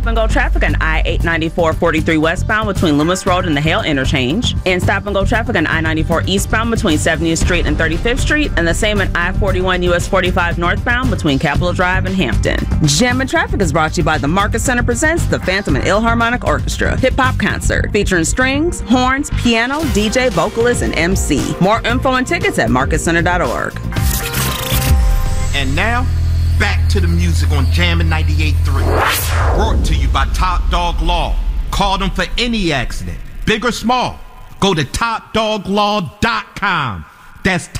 stop and go traffic on I-894 43 westbound between Loomis Road and the Hale Interchange. And stop and go traffic on I-94 eastbound between 70th Street and 35th Street. And the same on I-41 US 45 northbound between Capitol Drive and Hampton. Jammin' Traffic is brought to you by the Marcus Center presents the Phantom and Philharmonic Orchestra hip-hop concert featuring strings, horns, piano, DJ, vocalist, and MC. More info and tickets at marcuscenter.org. And now, back to the music on Jammin' 98.3. Brought to you by Top Dog Law. Call them for any accident, big or small. Go to topdoglaw.com. That's